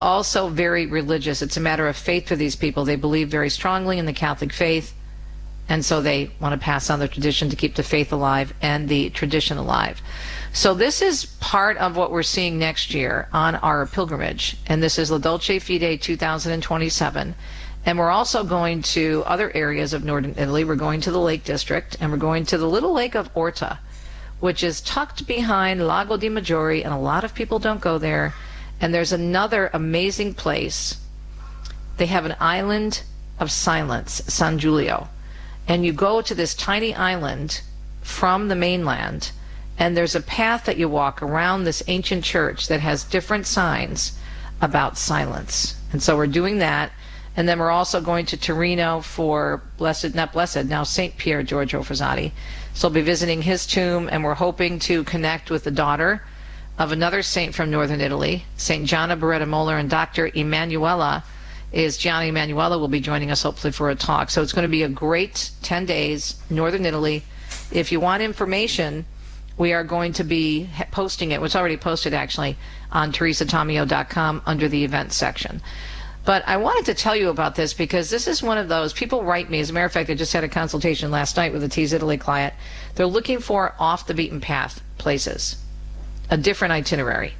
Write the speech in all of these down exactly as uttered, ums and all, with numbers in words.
Also very religious. It's a matter of faith for these people. They believe very strongly in the Catholic faith, and so they want to pass on the tradition to keep the faith alive and the tradition alive. So this is part of what we're seeing next year on our pilgrimage, and this is La Dolce Fide two thousand twenty-seven. And we're also going to other areas of northern Italy. We're going to the Lake District, and we're going to the little lake of Orta, which is tucked behind Lago di Maggiore, and a lot of people don't go there. And there's another amazing place. They have an island of silence, San Giulio. And you go to this tiny island from the mainland, and there's a path that you walk around this ancient church that has different signs about silence. And so we're doing that. And then we're also going to Torino for Blessed, not Blessed, now Saint Pier Giorgio Frassati. So we'll be visiting his tomb, and we're hoping to connect with the daughter of another saint from northern Italy, Saint Gianna Beretta Moller, and Doctor Emanuela is Gianna Emanuela will be joining us hopefully for a talk. So it's going to be a great ten days, northern Italy. If you want information, we are going to be posting it. It's already posted actually on teresa tomeo dot com under the events section. But I wanted to tell you about this because this is one of those, people write me, as a matter of fact, I just had a consultation last night with a Tees Italy client. They're looking for off the beaten path places, a different itinerary.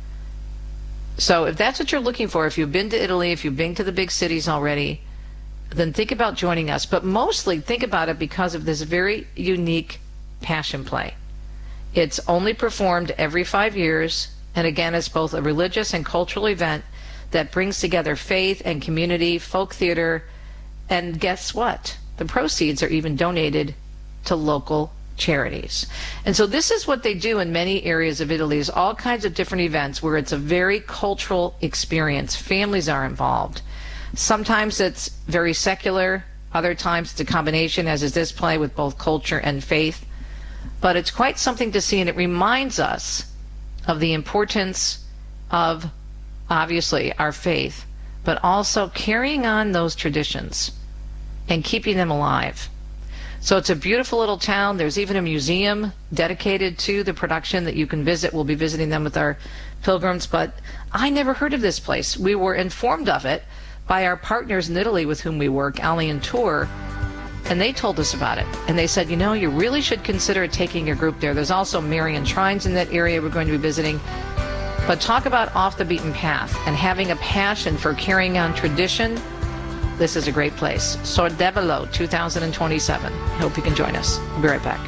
So if that's what you're looking for, if you've been to Italy, if you've been to the big cities already, then think about joining us. But mostly think about it because of this very unique passion play. It's only performed every five years, and again, it's both a religious and cultural event that brings together faith and community, folk theater, and guess what? The proceeds are even donated to local charities. And so this is what they do in many areas of Italy, is all kinds of different events where it's a very cultural experience. Families are involved. Sometimes it's very secular, other times it's a combination, as is this play, with both culture and faith. But it's quite something to see, and it reminds us of the importance of, obviously, our faith, but also carrying on those traditions and keeping them alive. So it's a beautiful little town. There's even a museum dedicated to the production that you can visit. We'll be visiting them with our pilgrims, but I never heard of this place. We were informed of it by our partners in Italy with whom we work, Allian Tour, and they told us about it. And they said, you know, you really should consider taking your group there. There's also Marian shrines in that area we're going to be visiting. But talk about off the beaten path and having a passion for carrying on tradition. This is a great place. Sordevolo two thousand twenty-seven. I hope you can join us. We'll be right back.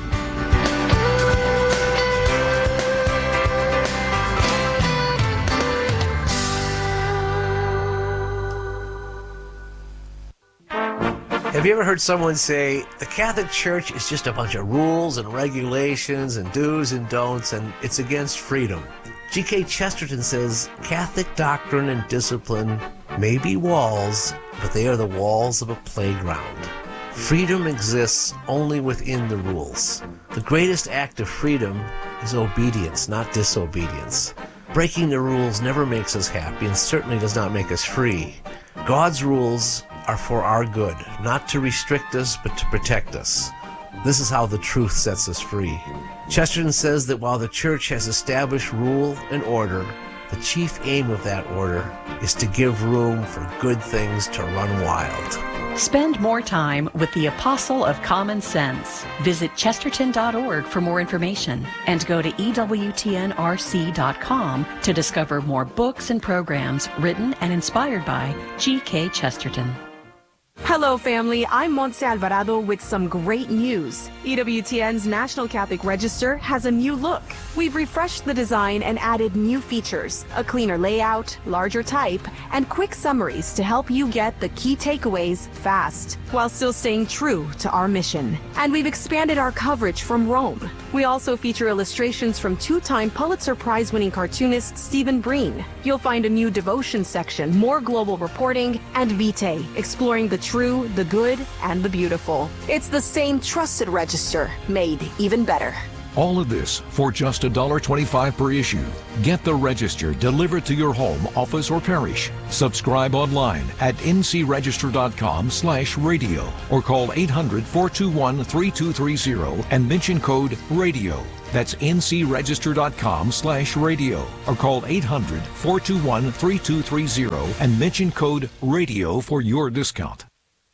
Have you ever heard someone say, the Catholic Church is just a bunch of rules and regulations and do's and don'ts, and it's against freedom? G K Chesterton says, Catholic doctrine and discipline may be walls, but they are the walls of a playground. Freedom exists only within the rules. The greatest act of freedom is obedience, not disobedience. Breaking the rules never makes us happy and certainly does not make us free. God's rules are for our good, not to restrict us, but to protect us. This is how the truth sets us free. Chesterton says that while the Church has established rule and order, the chief aim of that order is to give room for good things to run wild. Spend more time with the Apostle of Common Sense. Visit chesterton dot org for more information and go to E W T N R C dot com to discover more books and programs written and inspired by G K Chesterton. Hello, family. I'm Montse Alvarado with some great news. E W T N's National Catholic Register has a new look. We've refreshed the design and added new features, a cleaner layout, larger type, and quick summaries to help you get the key takeaways fast, while still staying true to our mission. And we've expanded our coverage from Rome. We also feature illustrations from two-time Pulitzer Prize-winning cartoonist Stephen Breen. You'll find a new devotion section, more global reporting, and Vitae, exploring the true, the good, and the beautiful. It's the same trusted register, made even better. All of this for just one dollar twenty-five per issue. Get the Register delivered to your home, office, or parish. Subscribe online at n c register dot com slash radio or call eight hundred, four two one, three two three zero and mention code RADIO. That's ncregister.com slash radio or call eight hundred, four two one, three two three zero and mention code RADIO for your discount.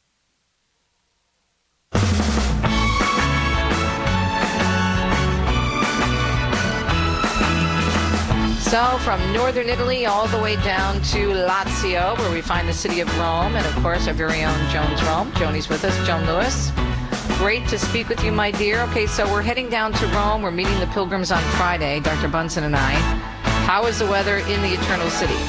So from northern Italy all the way down to Lazio, where we find the city of Rome, and of course our very own Jones Rome. Joni's with us, Joan Lewis. Great to speak with you, my dear. Okay, so we're heading down to Rome. We're meeting the pilgrims on Friday, Doctor Bunson and I. How is the weather in the Eternal City?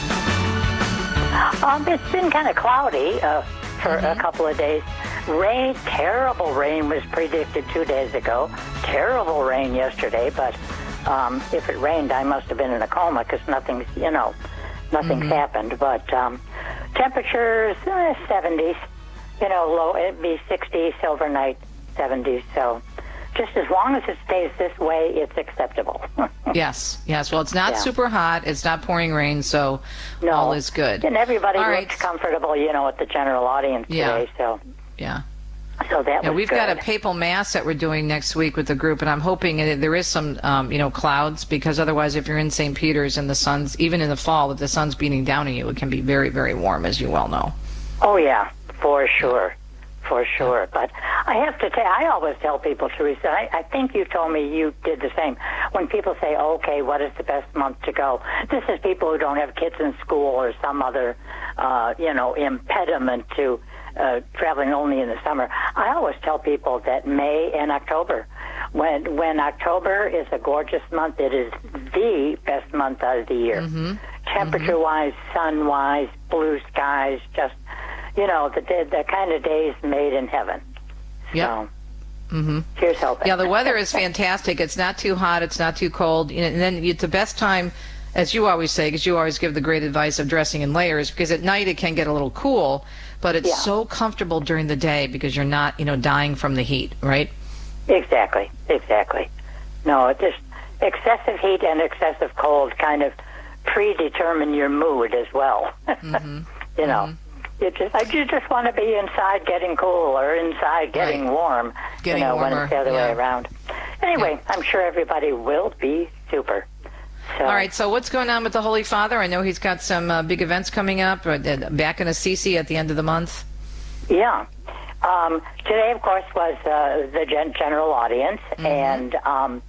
Um, it's been kind of cloudy uh, for Mm-hmm. a couple of days. Rain, terrible rain was predicted two days ago. Terrible rain yesterday, but um, if it rained, I must have been in a coma because nothing's, you know, nothing's Mm-hmm. happened. But um, temperatures, eh, seventies, you know, low, it'd be sixties overnight, seventies. So just as long as it stays this way, it's acceptable. Yes, yes. Well, it's not Yeah. super hot. It's not pouring rain, so No. all is good. And everybody All looks right. comfortable, you know, at the general audience Yeah. today. So, Yeah. so that Yeah, was we've good. got a papal mass that we're doing next week with the group, and I'm hoping that there is some, um, you know, clouds, because otherwise, if you're in Saint Peter's and the sun's, even in the fall, if the sun's beating down on you, it can be very, very warm, as you well know. Oh, yeah, for sure. For sure. But I have to tell I always tell people, Teresa, I, I think you told me you did the same. When people say, okay, what is the best month to go? This is people who don't have kids in school or some other, uh, you know, impediment to uh, traveling only in the summer. I always tell people that May and October, when when October is a gorgeous month, it is the best month out of the year. Mm-hmm. Temperature-wise, sun-wise, blue skies, just, you know, the, the kind of days made in heaven. Yep. So, Mm-hmm. here's hoping. Yeah, the weather is fantastic. It's not too hot. It's not too cold. You know, and then it's the best time, as you always say, because you always give the great advice of dressing in layers, because at night it can get a little cool, but it's Yeah. so comfortable during the day because you're not, you know, dying from the heat, right? Exactly, exactly. No, it just excessive heat and excessive cold kind of predetermine your mood as well. Mm-hmm. You know, you just I you just want to be inside getting cool or inside getting Right. warm. Getting you know, when warmer, it's the other yeah. way around. Anyway, I'm sure everybody will be super. So, All right, so what's going on with the Holy Father? I know he's got some uh, big events coming up, uh, back in Assisi at the end of the month. Yeah. Um, today, of course, was uh, the gen- general audience, Mm-hmm. and um,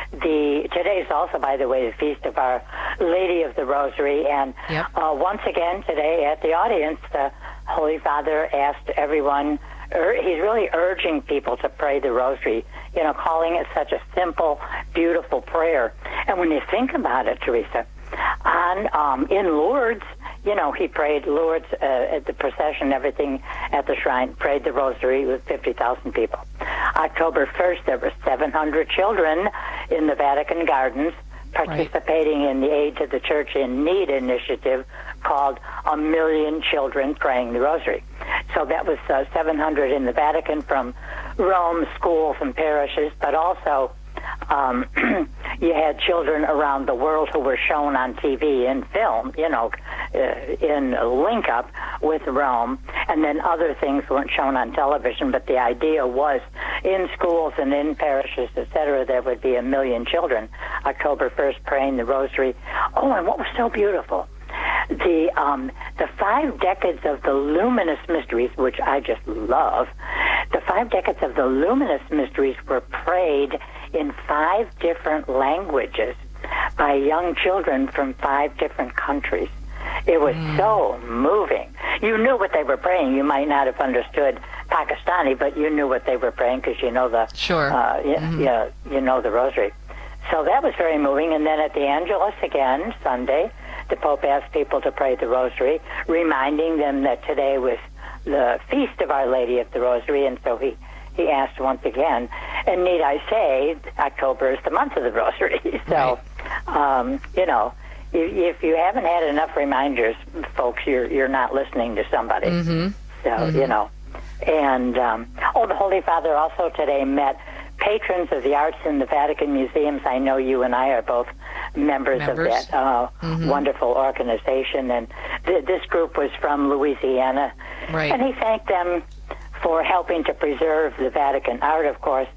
the today is also, by the way, the feast of Our Lady of the Rosary. And Yep. uh, once again, today at the audience, the Holy Father asked everyone. Ur- he's really urging people to pray the Rosary. You know, calling it such a simple, beautiful prayer. And when you think about it, Teresa, on um, in Lourdes, you know, he prayed Lourdes uh, at the procession, everything at the shrine, prayed the Rosary with fifty thousand people. October first, there were seven hundred children in the Vatican Gardens participating in the Aid to the Church in Need initiative called A Million Children Praying the Rosary. So that was uh, seven hundred in the Vatican from Rome, schools and parishes, but also um, you had children around the world who were shown on T V and film, you know, uh, in a link up with Rome, and then other things weren't shown on television, but the idea was in schools and in parishes, et cetera, there would be a million children October first praying the Rosary. Oh, and what was so beautiful, the um, the five decades of the luminous mysteries, which I just love, the five decades of the luminous mysteries were prayed in five different languages by young children from five different countries. It was mm. so moving. You knew what they were praying. You might not have understood Pakistani, but you knew what they were praying because you know the Sure. Uh, yeah, mm-hmm. yeah, you know the Rosary. So that was very moving. And then at the Angelus again, Sunday, the Pope asked people to pray the Rosary, reminding them that today was the feast of Our Lady of the Rosary, and so he, he asked once again. And need I say, October is the month of the Rosary. So, right. um, you know, if, if you haven't had enough reminders, folks, you're you're not listening to somebody. Mm-hmm. So, mm-hmm. you know. And, um, oh, the Holy Father also today met patrons of the arts in the Vatican museums. I know you and I are both members, members. of that uh, mm-hmm. wonderful organization. And th- this group was from Louisiana. Right. And he thanked them for helping to preserve the Vatican art, of course,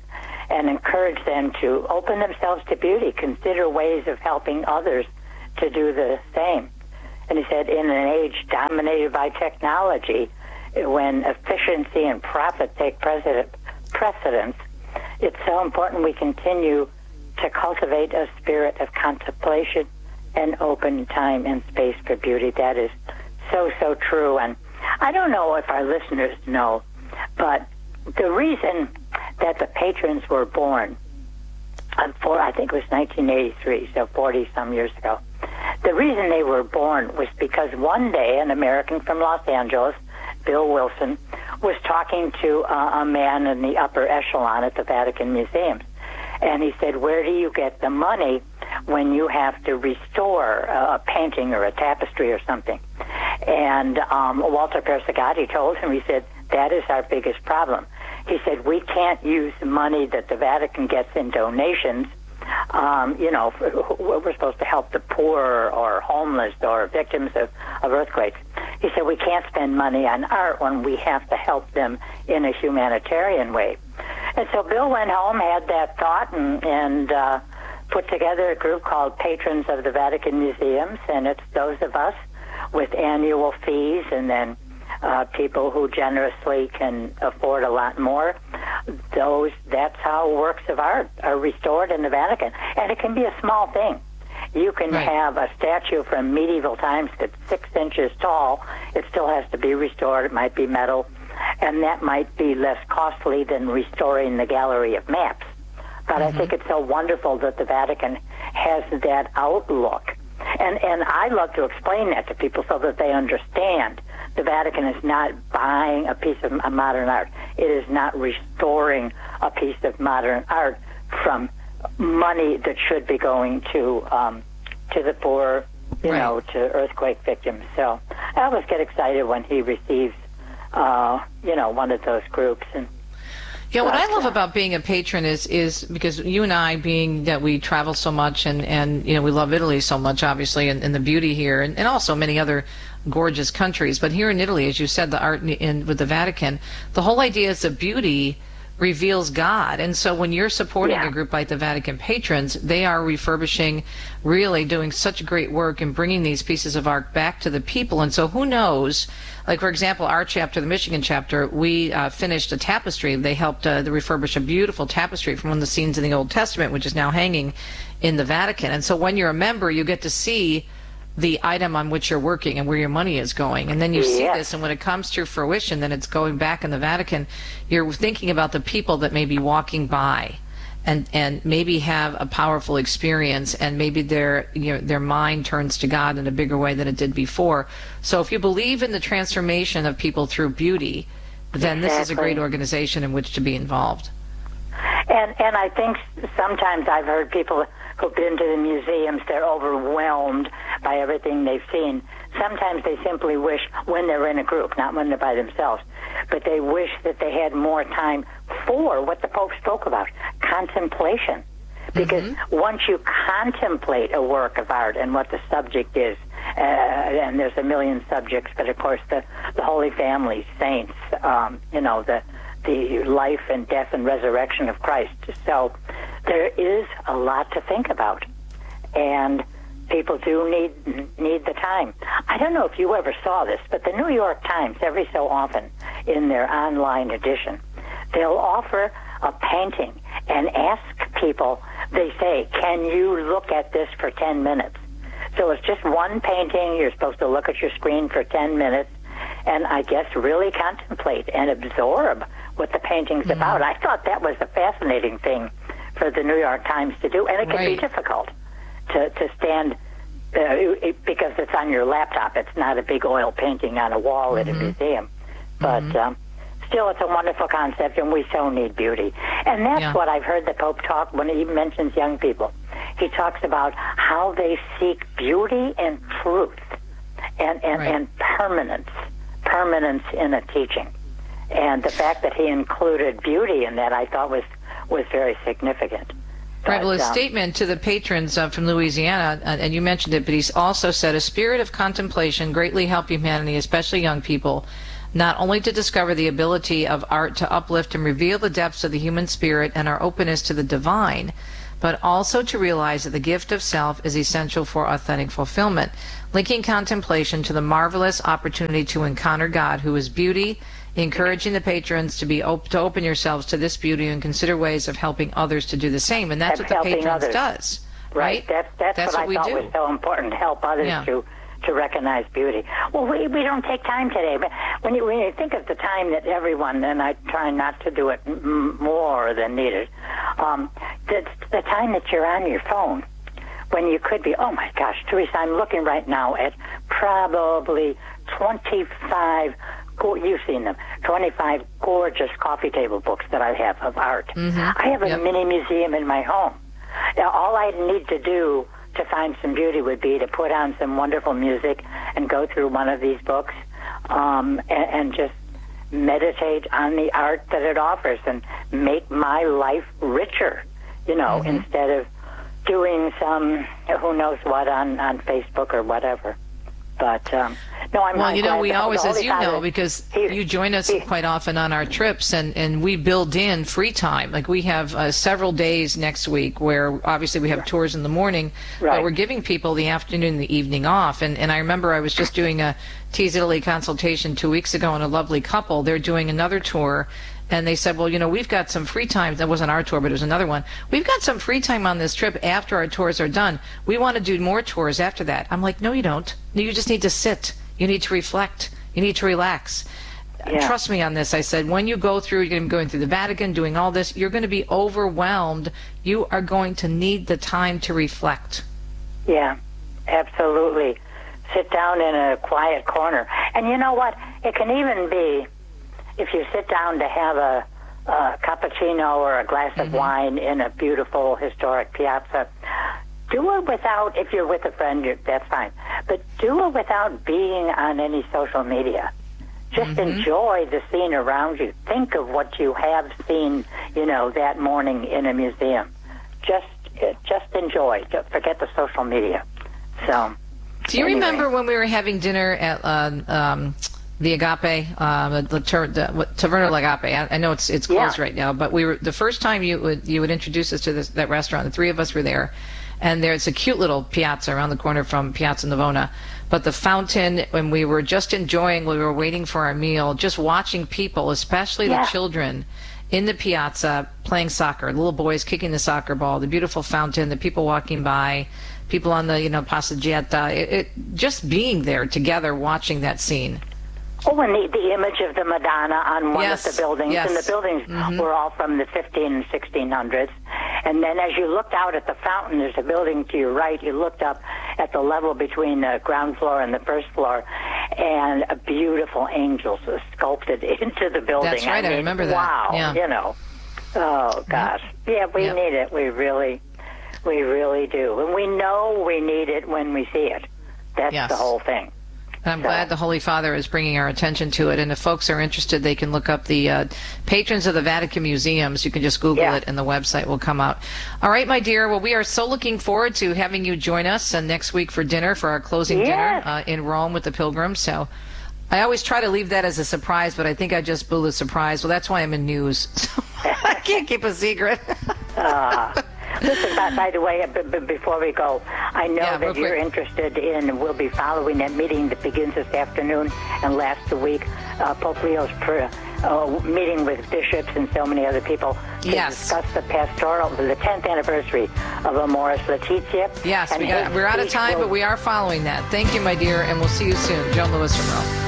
and encourage them to open themselves to beauty, consider ways of helping others to do the same. And he said, in an age dominated by technology, when efficiency and profit take precedence, it's so important we continue to cultivate a spirit of contemplation and open time and space for beauty. That is so, so true. And I don't know if our listeners know, but the reason that the patrons were born, for I think it was nineteen eighty-three, so forty-some years ago, the reason they were born was because one day an American from Los Angeles, Bill Wilson, was talking to uh, a man in the upper echelon at the Vatican Museums. And he said, where do you get the money when you have to restore a painting or a tapestry or something? And um, Walter Persicati told him, he said, that is our biggest problem. He said, we can't use money that the Vatican gets in donations. Um, you know, we're supposed to help the poor or homeless or victims of, of earthquakes. He said, we can't spend money on art when we have to help them in a humanitarian way. And so Bill went home, had that thought, and, and uh, put together a group called Patrons of the Vatican Museums, and it's those of us with annual fees and then uh, people who generously can afford a lot more. Those, that's how works of art are restored in the Vatican. And it can be a small thing. You can right. have a statue from medieval times that's six inches tall. It still has to be restored. It might be metal. And that might be less costly than restoring the gallery of maps. But mm-hmm. I think it's so wonderful that the Vatican has that outlook. And and I love to explain that to people so that they understand the Vatican is not buying a piece of modern art. It is not restoring a piece of modern art from money that should be going to um, to the poor, you right. know, to earthquake victims. So I always get excited when he receives, uh, you know, one of those groups. And yeah, what I love about being a patron is is because you and I, being that we travel so much and, and you know, we love Italy so much, obviously, and, and the beauty here, and, and also many other gorgeous countries. But here in Italy, as you said, the art in, in with the Vatican, the whole idea is that beauty reveals God. And so when you're supporting yeah. a group like the Vatican Patrons, they are refurbishing, really doing such great work and bringing these pieces of art back to the people. And so who knows, like for example, our chapter, the Michigan chapter, we uh, finished a tapestry. They helped uh, to refurbish a beautiful tapestry from one of the scenes in the Old Testament, which is now hanging in the Vatican. And so when you're a member, you get to see the item on which you're working and where your money is going. And then you see yes. this, and when it comes to fruition, then it's going back in the Vatican. You're thinking about the people that may be walking by and, and maybe have a powerful experience, and maybe their, you know, their mind turns to God in a bigger way than it did before. So if you believe in the transformation of people through beauty, then exactly. this is a great organization in which to be involved. And and I think sometimes I've heard people who've been to the museums, they're overwhelmed by everything they've seen. Sometimes they simply wish, when they're in a group, not when they're by themselves, but they wish that they had more time for what the Pope spoke about, contemplation. Because mm-hmm. once you contemplate a work of art and what the subject is, uh, and there's a million subjects, but of course the, the Holy Family, saints, um, you know, the the life and death and resurrection of Christ. So there is a lot to think about, and people do need need the time. I don't know if you ever saw this, but the New York Times, every so often in their online edition, they'll offer a painting and ask people, they say, can you look at this for ten minutes? So it's just one painting. You're supposed to look at your screen for ten minutes and I guess really contemplate and absorb what the painting's mm-hmm. about. I thought that was a fascinating thing for the New York Times to do, and it can right. be difficult to, to stand uh, it, because it's on your laptop. It's not a big oil painting on a wall mm-hmm. at a museum. But mm-hmm. um, still, it's a wonderful concept, and we so need beauty. And that's yeah. what I've heard the Pope talk when he mentions young people. He talks about how they seek beauty and truth and, and, right. and permanence, permanence in a teaching. And the fact that he included beauty in that, I thought was, was very significant. Right, well, his um, statement to the patrons uh, from Louisiana, uh, and you mentioned it, but he's also said, a spirit of contemplation greatly helped humanity, especially young people, not only to discover the ability of art to uplift and reveal the depths of the human spirit and our openness to the divine, but also to realize that the gift of self is essential for authentic fulfillment, linking contemplation to the marvelous opportunity to encounter God, who is beauty, encouraging the patrons to be op- to open yourselves to this beauty and consider ways of helping others to do the same. And that's, That's what the patrons others. does. Right. Right? That's, that's, That's what, what we I thought do. was so important, to help others Yeah. to to recognize beauty. Well, we, we don't take time today, but when you, when you think of the time that everyone, and I try not to do it m- more than needed, um, the, the time that you're on your phone, when you could be, oh my gosh, Teresa, I'm looking right now at probably twenty-five, go- you've seen them, twenty-five gorgeous coffee table books that I have of art. Mm-hmm. I have a Yep. mini museum in my home. Now, all I need to do to find some beauty would be to put on some wonderful music and go through one of these books um, and, and just meditate on the art that it offers and make my life richer, you know, Mm-hmm. instead of doing some who knows what on, on Facebook or whatever. But, um, no, I'm Well, I'm you know, glad we the always, Holy as you know, Father- because he- you join us he- quite often on our trips, and, and we build in free time. Like we have uh, several days next week where obviously we have tours in the morning, Right. but we're giving people the afternoon and the evening off. And, and I remember I was just doing a Tease Italy consultation two weeks ago, and a lovely couple, they're doing another tour. And they said, well, you know, we've got some free time. That wasn't our tour, but it was another one. We've got some free time on this trip after our tours are done. We want to do more tours after that. I'm like, no, you don't. No, you just need to sit. You need to reflect. You need to relax. Yeah. Trust me on this. I said, when you go through, you're going to be going through the Vatican, doing all this, you're going to be overwhelmed. You are going to need the time to reflect. Yeah, absolutely. Sit down in a quiet corner. And you know what? It can even be, if you sit down to have a, a cappuccino or a glass of Mm-hmm. wine in a beautiful historic piazza, do it without, if you're with a friend, you, that's fine. But do it without being on any social media. Just Mm-hmm. enjoy the scene around you. Think of what you have seen, you know, that morning in a museum. Just, uh, just enjoy. Just forget the social media. So. Do you anyway. remember when we were having dinner at uh, um, the Agape, um, the, the, the what, Taverna Agape? I, I know it's it's closed Yeah. right now, but we were the first time you would you would introduce us to this, that restaurant. The three of us were there, and there's a cute little piazza around the corner from Piazza Navona. But the fountain, when we were just enjoying, we were waiting for our meal, just watching people, especially Yeah. the children, in the piazza playing soccer. The little boys kicking the soccer ball, the beautiful fountain, the people walking by, people on the, you know, Passeggiata. It, it just being there together, watching that scene. Oh, and the, the image of the Madonna on one Yes, of the buildings. yes. And the buildings Mhm. were all from the fifteen and sixteen hundreds. And then as you looked out at the fountain, there's a building to your right. You looked up at the level between the ground floor and the first floor, and a beautiful angel sculpted into the building. That's right, I mean, remember that. Wow, Yeah. you know. Oh, gosh. Yeah, we Yep. need it. We really, we really do. And we know we need it when we see it. That's Yes. the whole thing. And I'm So- glad the Holy Father is bringing our attention to it. And if folks are interested, they can look up the uh, Patrons of the Vatican Museums. You can just Google Yeah. it, and the website will come out. All right, my dear. Well, we are so looking forward to having you join us uh, next week for dinner, for our closing Yes. dinner uh, in Rome with the Pilgrims. So I always try to leave that as a surprise, but I think I just blew the surprise. Well, that's why I'm in news. So I can't keep a secret. Uh, listen, by, by the way, b- b- before we go, I know Yeah, real that you're quick. interested in, we'll be following that meeting that begins this afternoon and lasts a week, uh, Pope Leo's pr- uh, meeting with bishops and so many other people to Yes. discuss the pastoral, the tenth anniversary of Amoris Laetitia. Yes, And we got, his we're out of speech time, will- but we are following that. Thank you, my dear, and we'll see you soon. Joan Lewis from Rome.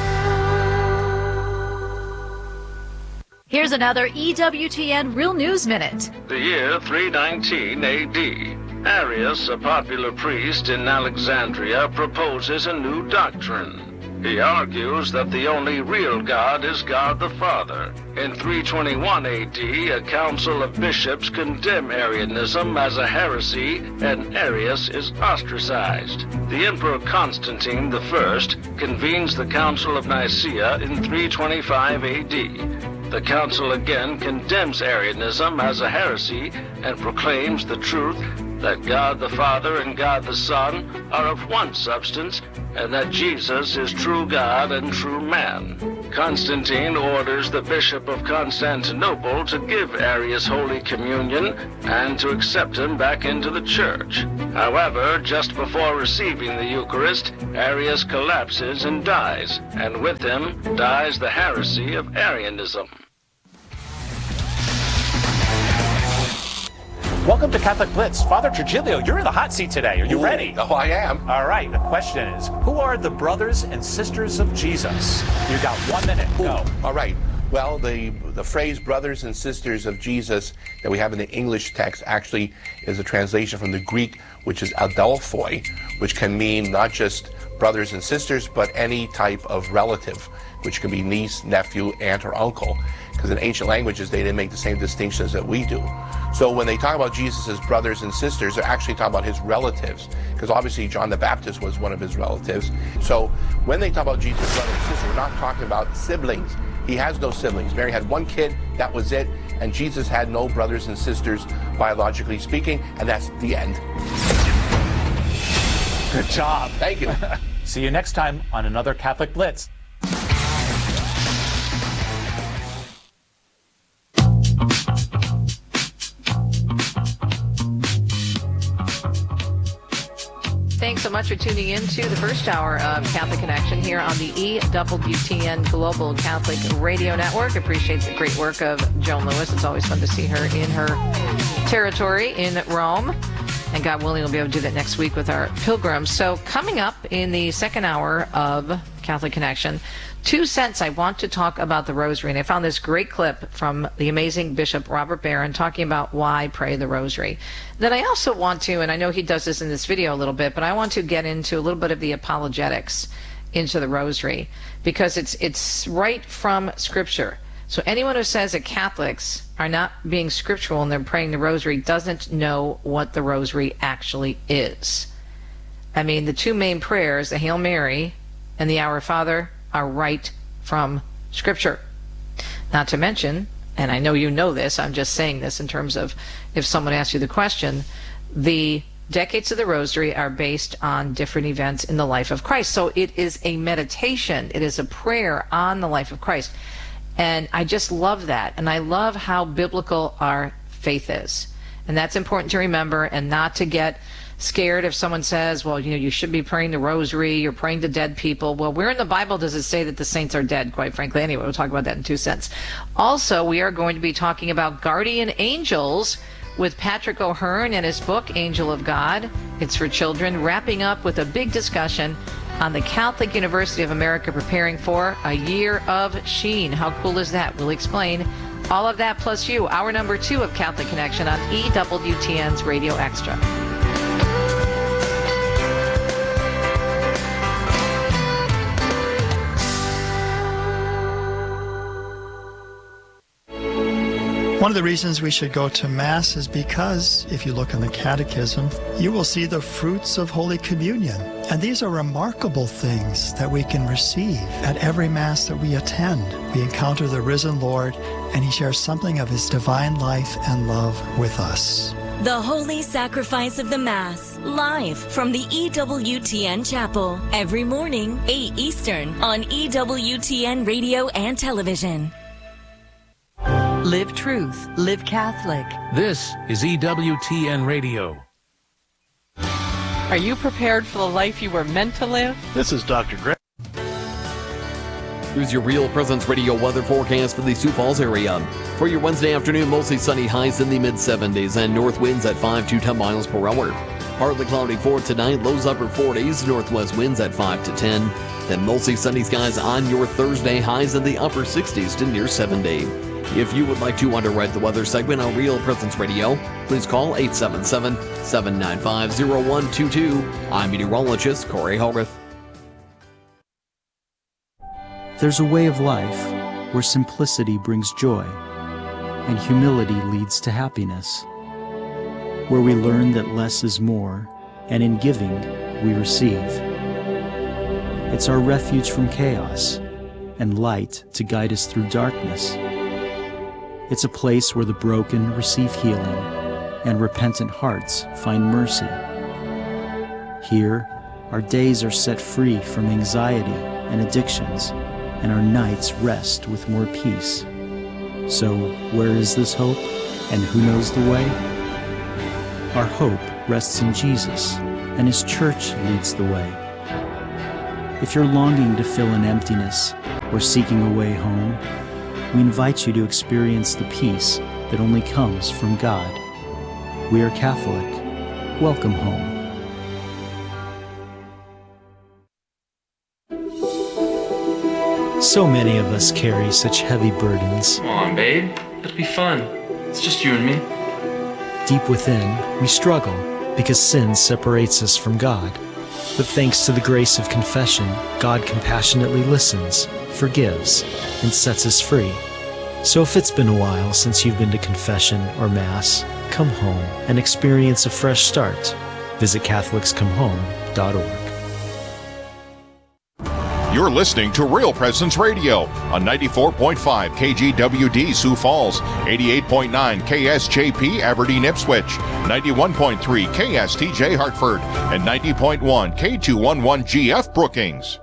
Here's another E W T N Real News Minute. The year three nineteen A D. Arius, a popular priest in Alexandria, proposes a new doctrine. He argues that the only real God is God the Father. In three twenty-one A D, a council of bishops condemn Arianism as a heresy, and Arius is ostracized. The Emperor Constantine the First convenes the Council of Nicaea in three twenty-five A D. The council again condemns Arianism as a heresy and proclaims the truth that God the Father and God the Son are of one substance, and that Jesus is true God and true man. Constantine orders the Bishop of Constantinople to give Arius Holy Communion and to accept him back into the church. However, just before receiving the Eucharist, Arius collapses and dies, and with him dies the heresy of Arianism. Welcome to Catholic Blitz. Father Trujillo, you're in the hot seat today. Are you Ooh, ready? Oh, I am. All right, the question is, who are the brothers and sisters of Jesus? You got one minute. Go. Ooh, all right. Well, the, the phrase brothers and sisters of Jesus that we have in the English text actually is a translation from the Greek, which is adelphoi, which can mean not just brothers and sisters, but any type of relative, which can be niece, nephew, aunt, or uncle. Because in ancient languages, they didn't make the same distinctions that we do. So when they talk about Jesus as brothers and sisters, they're actually talking about his relatives. Because obviously John the Baptist was one of his relatives. So when they talk about Jesus as brothers and sisters, we're not talking about siblings. He has no siblings. Mary had one kid, that was it. And Jesus had no brothers and sisters, biologically speaking, and that's the end. Good job. Thank you. See you next time on another Catholic Blitz. Thanks so much for tuning in to the first hour of Catholic Connection here on the E W T N Global Catholic Radio Network. Appreciate the great work of Joan Lewis. It's always fun to see her in her territory in Rome. And God willing, we'll be able to do that next week with our pilgrims. So coming up in the second hour of Catholic Connection, two cents, I want to talk about the Rosary. And I found this great clip from the amazing Bishop Robert Barron talking about why pray the Rosary. Then I also want to, and I know he does this in this video a little bit, but I want to get into a little bit of the apologetics into the Rosary, because it's it's right from Scripture. So anyone who says that Catholics are not being scriptural and they're praying the Rosary doesn't know what the Rosary actually is. I mean, the two main prayers, the Hail Mary and the Our Father, are right from Scripture. Not to mention, and I know you know this, I'm just saying this in terms of if someone asks you the question, the decades of the Rosary are based on different events in the life of Christ. So it is a meditation, it is a prayer on the life of Christ. And I just love that. And I love how biblical our faith is. And that's important to remember, and not to get scared if someone says, well, you know, you should be praying the Rosary, you're praying to dead people. Well, where in the Bible does it say that the saints are dead, quite frankly? Anyway, we'll talk about that in two cents. Also, we are going to be talking about guardian angels with Patrick O'Hearn and his book, Angel of God. It's for children, wrapping up with a big discussion on the Catholic University of America preparing for a year of Sheen. How cool is that? We'll explain all of that, plus you, hour number two of Catholic Connection on E W T N's Radio Extra. One of the reasons we should go to Mass is because, if you look in the Catechism, you will see the fruits of Holy Communion. And these are remarkable things that we can receive at every Mass that we attend. We encounter the risen Lord, and He shares something of His divine life and love with us. The Holy Sacrifice of the Mass, live from the E W T N Chapel, every morning, eight Eastern, on E W T N Radio and Television. Live truth, live Catholic. This is E W T N Radio. Are you prepared for the life you were meant to live? This is Doctor Greg. Here's your Real Presence Radio weather forecast for the Sioux Falls area. For your Wednesday afternoon, mostly sunny, highs in the mid seventies, and north winds at five to ten miles per hour. Partly cloudy for tonight, lows upper forties, northwest winds at five to ten. Then mostly sunny skies on your Thursday, highs in the upper sixties to near seventy. If you would like to underwrite the weather segment on Real Presence Radio, please call eight seven seven, seven nine five, zero one two two. I'm meteorologist Corey Hogarth. There's a way of life where simplicity brings joy and humility leads to happiness, where we learn that less is more, and in giving, we receive. It's our refuge from chaos and light to guide us through darkness. It's a place where the broken receive healing and repentant hearts find mercy. Here, our days are set free from anxiety and addictions, and our nights rest with more peace. So, where is this hope, and who knows the way? Our hope rests in Jesus, and His church leads the way. If you're longing to fill an emptiness or seeking a way home, we invite you to experience the peace that only comes from God. We are Catholic. Welcome home. So many of us carry such heavy burdens. Come on, babe. It'll be fun. It's just you and me. Deep within, we struggle because sin separates us from God. But thanks to the grace of confession, God compassionately listens, forgives, and sets us free. So if it's been a while since you've been to confession or Mass, come home and experience a fresh start. Visit Catholics Come Home dot org. You're listening to Real Presence Radio on ninety-four point five K G W D Sioux Falls, eighty-eight point nine K S J P Aberdeen Ipswich, ninety-one point three K S T J Hartford, and ninety point one K two eleven G F Brookings.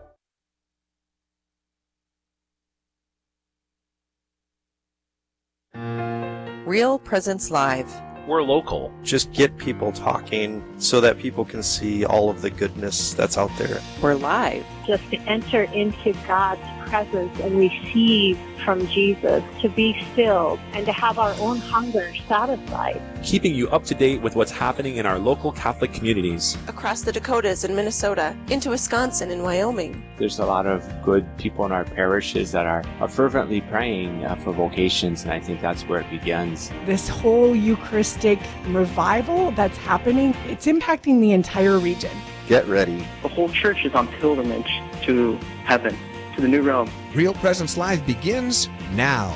Real Presence Live. We're local. Just get people talking so that people can see all of the goodness that's out there. We're live. Just to enter into God's presence and receive from Jesus, to be filled and to have our own hunger satisfied. Keeping you up to date with what's happening in our local Catholic communities. Across the Dakotas and Minnesota, into Wisconsin and Wyoming. There's a lot of good people in our parishes that are, are fervently praying uh, for vocations, and I think that's where it begins. This whole Eucharistic revival that's happening, it's impacting the entire region. Get ready. The whole church is on pilgrimage to heaven, to the new realm. Real Presence Live begins now.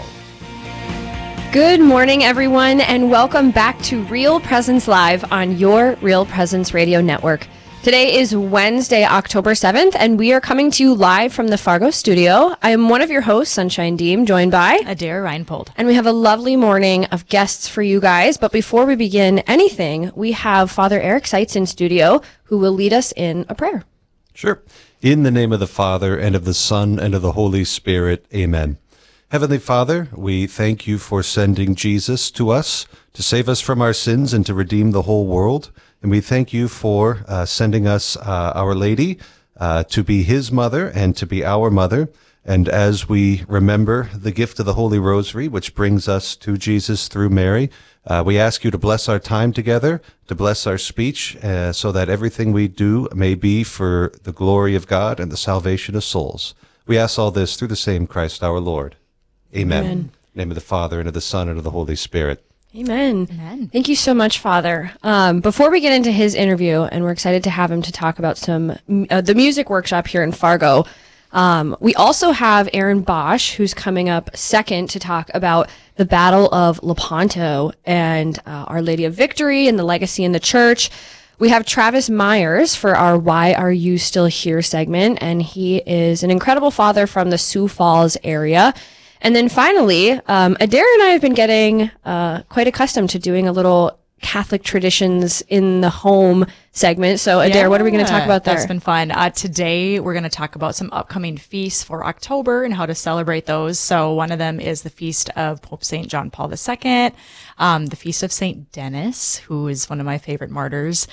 Good morning, everyone, and welcome back to Real Presence Live on your Real Presence Radio Network. Today is Wednesday, October seventh, and we are coming to you live from the Fargo studio. I am one of your hosts, Sunshine Deem, joined by Adair Reinpold. And we have a lovely morning of guests for you guys. But before we begin anything, we have Father Eric Seitz in studio, who will lead us in a prayer. Sure. In the name of the Father, and of the Son, and of the Holy Spirit. Amen. Heavenly Father, we thank you for sending Jesus to us to save us from our sins and to redeem the whole world. And we thank you for uh, sending us uh, Our Lady uh, to be his mother and to be our mother. And as we remember the gift of the Holy Rosary, which brings us to Jesus through Mary, uh, we ask you to bless our time together, to bless our speech, uh, so that everything we do may be for the glory of God and the salvation of souls. We ask all this through the same Christ our Lord. Amen. Amen. In the name of the Father, and of the Son, and of the Holy Spirit. Amen. Amen. Thank you so much, Father. Um, before we get into his interview, and we're excited to have him to talk about some uh, the music workshop here in Fargo, um, we also have Aaron Bosch, who's coming up second to talk about the Battle of Lepanto and uh, Our Lady of Victory and the legacy in the church. We have Travis Myers for our Why Are You Still Here segment, and he is an incredible father from the Sioux Falls area. And then finally, um, Adair and I have been getting uh, quite accustomed to doing a little Catholic traditions in the home segment. So Adair, yeah, what are we going to talk about there? That's been fun. Uh, today, we're going to talk about some upcoming feasts for October and how to celebrate those. So one of them is the Feast of Pope Saint John Paul the Second, um, the Feast of Saint Denis, who is one of my favorite martyrs.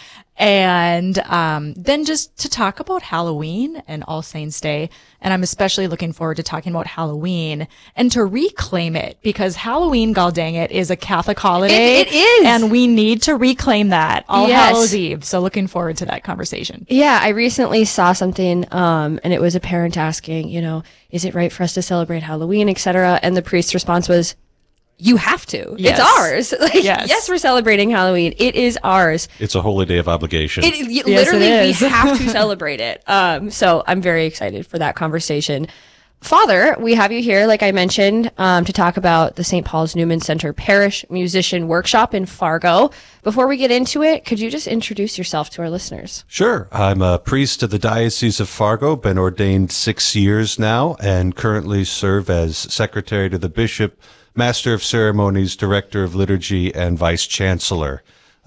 And um, then just to talk about Halloween and All Saints Day. And I'm especially looking forward to talking about Halloween and to reclaim it, because Halloween, gall dang it, is a Catholic holiday. It, it is. And we need to reclaim that. All Yes. Hallows Eve. So looking forward to that conversation. Yeah, I recently saw something, um, and it was a parent asking, you know, is it right for us to celebrate Halloween, et cetera? And the priest's response was, you have to. Yes. It's ours. Like, Yes. yes, we're celebrating Halloween. It is ours. It's a holy day of obligation. It, y- Yes, literally, it we is. have to celebrate it. Um, so I'm very excited for that conversation. Father, we have you here, like I mentioned, um, to talk about the Saint Paul's Newman Center Parish Musician Workshop in Fargo. Before we get into it, could you just introduce yourself to our listeners? Sure. I'm a priest of the Diocese of Fargo, been ordained six years now, and currently serve as secretary to the bishop, master of ceremonies, director of liturgy, and vice chancellor.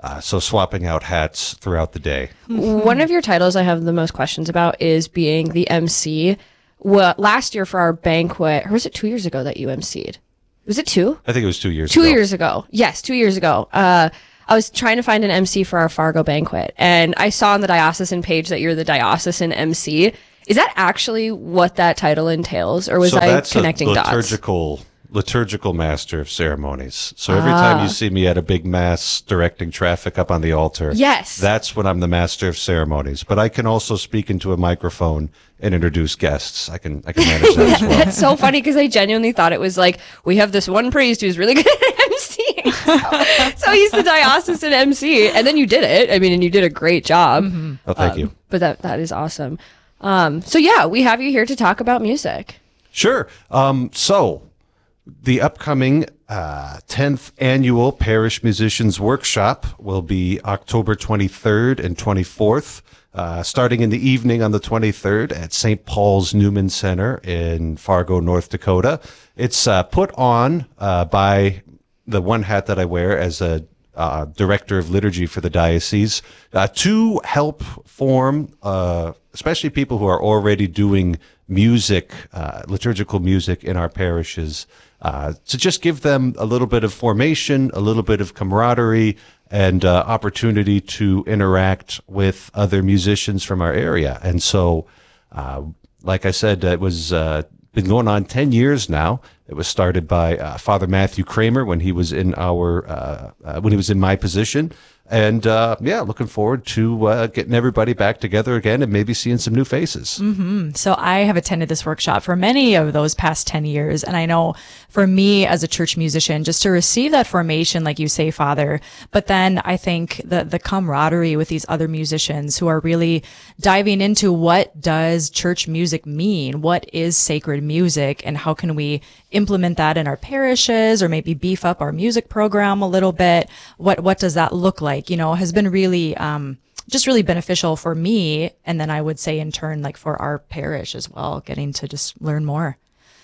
Uh, so swapping out hats throughout the day. One of your titles I have the most questions about is being the M C. Well, last year for our banquet, or was it two years ago that you emceed? Was it two? I think it was two years two ago. Two years ago. Yes, two years ago. Uh, I was trying to find an M C for our Fargo banquet, and I saw on the diocesan page that you're the diocesan M C. Is that actually what that title entails, or was so I that's connecting a dots? liturgical, liturgical master of ceremonies. So every Ah. time you see me at a big mass directing traffic up on the altar, Yes. that's when I'm the master of ceremonies. But I can also speak into a microphone and introduce guests. I can I can manage that as well. That's so funny because I genuinely thought it was like, we have this one priest who's really good at emceeing. So, so he's the diocesan M C. And then you did it. I mean, and you did a great job. Mm-hmm. Oh, thank Um, you. But that that is awesome. Um, so yeah, we have you here to talk about music. Sure. Um, so the upcoming uh, tenth annual Parish Musicians Workshop will be October twenty-third and twenty-fourth. Uh, starting in the evening on the twenty-third at Saint Paul's Newman Center in Fargo, North Dakota. It's uh, put on uh, by the one hat that I wear as a uh, director of liturgy for the diocese uh, to help form, uh, especially people who are already doing music, uh, liturgical music in our parishes, uh, to just give them a little bit of formation, a little bit of camaraderie, and uh, opportunity to interact with other musicians from our area. And so, uh, like I said, it was uh, been going on ten years now. It was started by uh, Father Matthew Kramer when he was in our uh, uh, when he was in my position. And uh, yeah, looking forward to uh, getting everybody back together again and maybe seeing some new faces. Mm-hmm. So I have attended this workshop for many of those past ten years. And I know for me as a church musician, just to receive that formation, like you say, Father, but then I think the, the camaraderie with these other musicians who are really diving into what does church music mean? What is sacred music? And how can we implement that in our parishes or maybe beef up our music program a little bit? What, what does that look like? You know, has been really, um, just really beneficial for me. And then I would say in turn, like for our parish as well, getting to just learn more.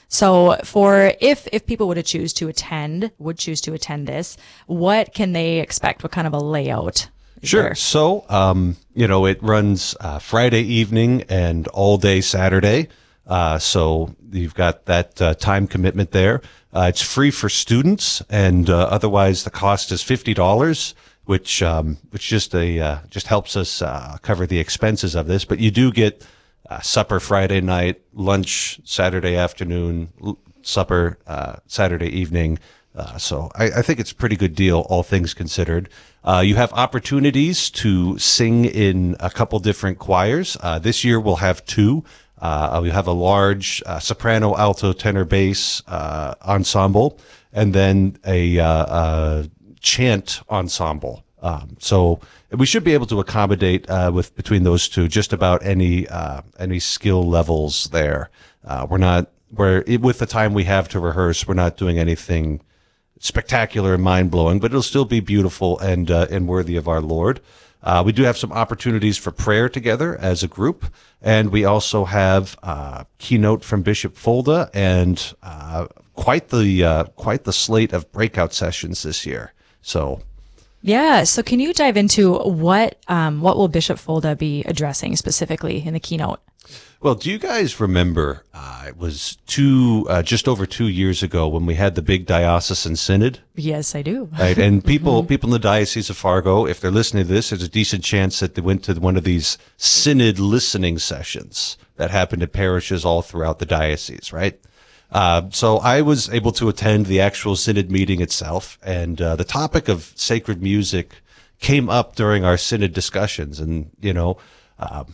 So for, if, if people would choose to attend, would choose to attend this, what can they expect? What kind of a layout? is Sure. there? So, um, you know, it runs uh, Friday evening and all day Saturday. Uh, so you've got that uh, time commitment there. Uh, it's free for students, and uh, otherwise the cost is fifty dollars, which um, which just a uh, just helps us uh, cover the expenses of this. But you do get uh, supper Friday night, lunch Saturday afternoon, l- supper uh, Saturday evening. Uh, so I, I think it's a pretty good deal, all things considered. Uh, you have opportunities to sing in a couple different choirs. Uh, this year we'll have two. Uh, we have a large uh, soprano, alto, tenor, bass uh, ensemble, and then a, uh, a chant ensemble. Um, so we should be able to accommodate uh, with between those two just about any uh, any skill levels there. Uh, we're not we're with the time we have to rehearse. We're not doing anything spectacular and mind blowing, but it'll still be beautiful and uh, and worthy of our Lord. Uh, we do have some opportunities for prayer together as a group, and we also have uh, keynote from Bishop Folda and uh, quite the uh, quite the slate of breakout sessions this year. So, Yeah. So can you dive into what, um, what will Bishop Folda be addressing specifically in the keynote? well, do you guys remember? Uh, it was two uh, just over two years ago when we had the big diocesan synod. Yes, I do. Right, and people people in the Diocese of Fargo, if they're listening to this, there's a decent chance that they went to one of these synod listening sessions that happened at parishes all throughout the diocese, right? Uh, so I was able to attend the actual synod meeting itself, and uh, the topic of sacred music came up during our synod discussions, and you know. Um,